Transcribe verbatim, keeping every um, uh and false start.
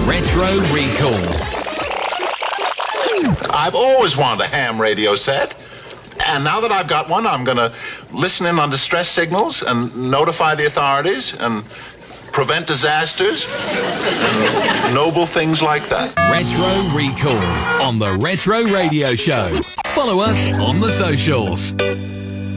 Retro Recall. I've always wanted a ham radio set. And now that I've got one, I'm going to listen in on distress signals and notify the authorities and prevent disasters and noble things like that. Retro Recall on the Retro Radio Show. Follow us on the socials.